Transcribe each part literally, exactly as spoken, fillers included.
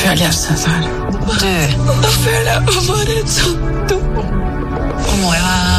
Cesar. Du. Varför är det varit så dumt? Må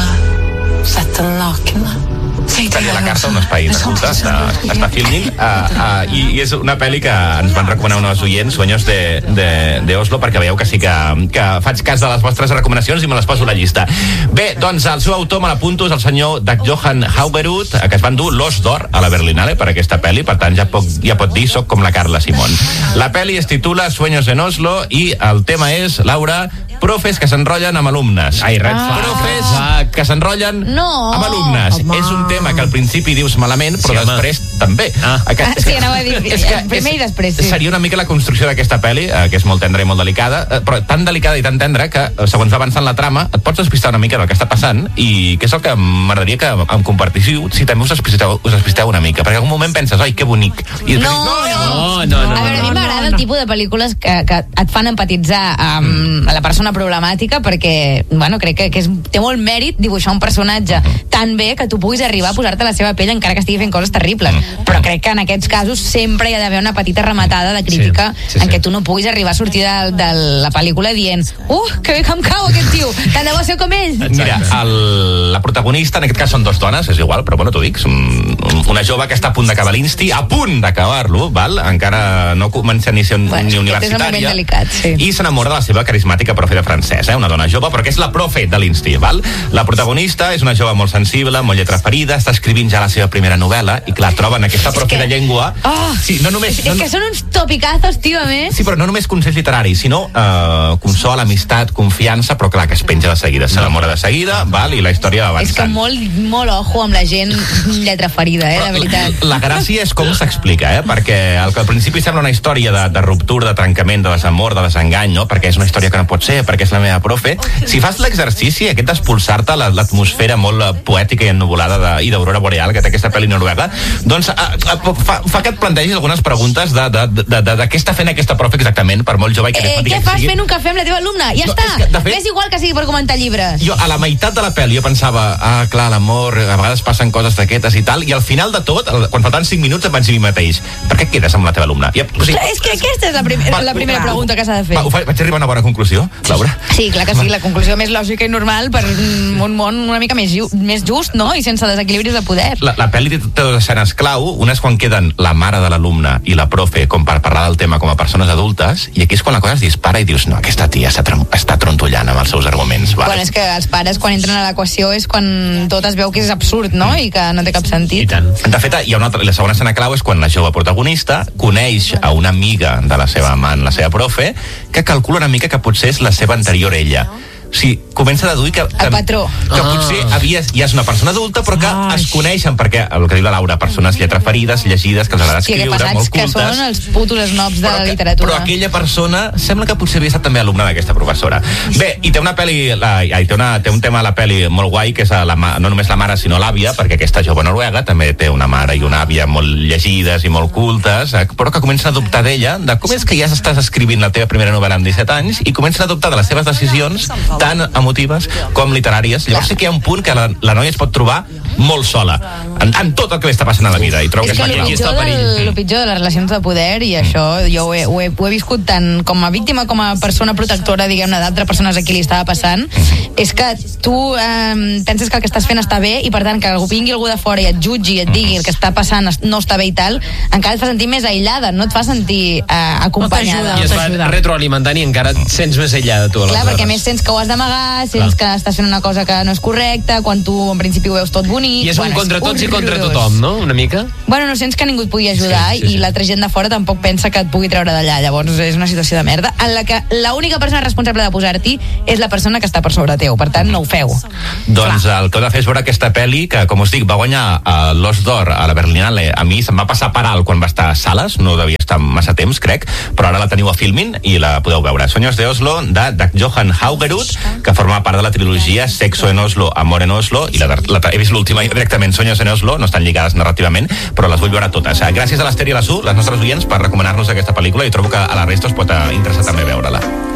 jag sett den nakna? Tenia la carta, un espai de culte, està, està filming, uh, uh, i, i és una pel·li que ens van recomanar uns oients, Sueños de, de, de Oslo, perquè veieu que sí que, que faig cas de les vostres recomanacions i me les poso a la llista. Bé, doncs el seu autor, me l'apunto, és el senyor Dag Johan Haugerud, que es van dur l'Os d'Or a la Berlinale per aquesta pel·li, per tant ja, poc, ja pot dir soc com la Carla Simón. La pel·li es titula Sueños en Oslo i el tema és, Laura, profes que s'enrotllen amb alumnes. Ai, red flag. Profes ah. que s'enrotllen no. amb alumnes. Home. És un tema que al principi dius malament, però sí, després també. Ah. Aquest, ah, sí, anava a dir, és que primer i després, sí. Seria una mica la construcció d'aquesta pel·li, eh, que és molt tendra i molt delicada, eh, però tan delicada i tan tendra que, segons va avançant la trama, et pots despistar una mica del que està passant, i que és el que m'agradaria que em compartíssiu, si també us despisteu, us despisteu una mica, perquè en algun moment penses, ai, que bonic. I no, no, no, no, no, a veure, a mi m'agrada no, no. el tipus de pel·lícules que, que et fan empatitzar amb mm. la persona problemàtica, perquè, bueno, crec que, que és, té molt mèrit dibuixar un personatge mm. tan bé que tu puguis arribar a posar-te a la seva pell encara que estigui fent coses terribles. Mm. Però crec que en aquests casos sempre hi ha d'haver una petita rematada de crítica sí, sí, sí. en què tu no puguis arribar a sortir de, de la pel·lícula dient uh, que bé que em cau aquest tio, tant de bo ser com ell. Mira, el, la protagonista, en aquest cas són dos dones, és igual, però bueno, t'ho dic, una jove que està a punt d'acabar l'Insti, a punt d'acabar-lo, val? Encara no comença ni, ser, bueno, ni universitària, és delicat, sí. i s'enamora de la seva carismàtica profe de francès, eh? Una dona jove, però que és la profe de l'Insti, val? La protagonista és una jove molt sensible, molt lletra ferida, està escrivint ja la seva primera novel·la, i clar, troben aquesta profe que... de llengua... Oh, sí, no només, és, no, és que són uns topicazos, tio, a més. Sí, però no només consells literaris, sinó eh, consol, amistat, confiança, però clar, que es penja de seguida, s'enamora de seguida, val? I la història va avançant. És que molt, molt ojo amb la gent lletra ferida, eh, de veritat. La, la gràcia és com s'explica, eh? Perquè el que al principi sembla una història de, de ruptura, de trencament, de desamor, de desengany, no? Perquè és una història que no pot ser, perquè és la meva profe. Si fas l'exercici aquest d'expulsar-te l'atmosfera molt poètica i ennuvolada de, i d'aurora boreal que té aquesta pel·li noruega, doncs a, a, fa, fa que et plantegis algunes preguntes de, de, de, de, de què està fent aquesta profe exactament, per molt jove i eh, què fas sigui... fent un cafè amb la teva alumna? Ja no, està, és que, fet, és igual que sigui per comentar llibres. Jo a la meitat de la pel·li jo pensava, ah clar, l'amor, a vegades passen coses d'aquestes i tal, i al final de tot, quan faltaven cinc minuts em vaig dir a mi mateix, per què et quedes amb la teva alumna? I, o sigui, clar, és que aquesta és la, prim va, la primera clar. pregunta que s'ha de fer. Va, ho fa, vaig arribar a una bona conclusió, Laura? Sí, clar que sí, la conclusió més lògica i normal per un món una mica més, ju més just, no? I sense desequilibris de poder. La, la pel·li té dues escenes clau, una és quan queden la mare de l'alumne i la profe com per parlar del tema com a persones adultes, i aquí és quan la cosa es dispara i dius, no, aquesta tia està, està trontollant amb els seus arguments. Vale? Bueno, és que els pares quan entren a l'equació és quan tot es veu que és absurd, no? I que no té cap sentit. I tant. De fet, hi ha una altra, la segona escena clau és quan la jove protagonista coneix a una amiga de la seva amant, la seva profe, que calcula una mica que potser és la seva anterior ella. O sigui, comença a deduir que, que, el patró. que ah. potser havia, ja és una persona adulta, però que ah. es coneixen, perquè, el que diu la Laura, persones lletraferides, llegides, que els agrada escriure, sí, molt cultes. Que són els putos snobs de la literatura. Però aquella persona sembla que potser havia estat també alumna d'aquesta professora. Bé, i té una pel·li, la, ai, té, una, té un tema a la pel·li molt guai, que és la, no només la mare, sinó l'àvia, perquè aquesta jove noruega també té una mare i una àvia molt llegides i molt cultes, eh, però que comencen a dubtar d'ella, de com és que ja estàs escrivint la teva primera novel·la amb disset anys, i comencen a dubtar de les seves decisions tan emotives com literàries. Llavors sí que hi ha un punt que la, la noia es pot trobar molt sola en, en tot el que li està passant a la vida, i trobo és que, que és el pitjor, del, el pitjor de les relacions de poder, i això jo ho he, ho he, ho he viscut tant com a víctima com a persona protectora, diguem-ne, d'altres persones a qui li estava passant, és que tu eh, penses que el que estàs fent està bé, i per tant que algú vingui algú de fora i et jutgi i et digui el que està passant no està bé i tal, encara et fa sentir més aïllada, no et fa sentir eh, acompanyada. I es va retroalimentant i encara et sents més aïllada tu. Clar, perquè més sents que ho has d'amagar, sents que estàs fent una cosa que no és correcta, quan tu en principi ho veus tot bonic. I és un bueno, contra tots i contra tothom, no? Una mica? Bueno, no sents que ningú et pugui ajudar, sí, sí, sí. I l'altra gent de fora tampoc pensa que et pugui treure d'allà. Llavors és una situació de merda en la que l'única persona responsable de posar-t'hi és la persona que està per sobre teu. Per tant, no ho feu. Doncs clar, el que heu de fer és veure aquesta pel·li que, com us dic, va guanyar uh, l'Os d'Or a la Berlinale. A mi se'm va passar per alt quan va estar a sales, no devia estar massa temps, crec, però ara la teniu a Filmin i la podeu veure. Sueños de Oslo, de Dag Johan Haugerud, que forma part de la trilogia Sexo en Oslo, Amor en Oslo, i la, la, he vist l'última directament, Sueños en Oslo, no estan lligades narrativament, però les vull veure totes. Gràcies a l'Ester i a la Su, les nostres oients, per recomanar-nos aquesta pel·lícula, i trobo que a la resta us pot interessar també veure-la.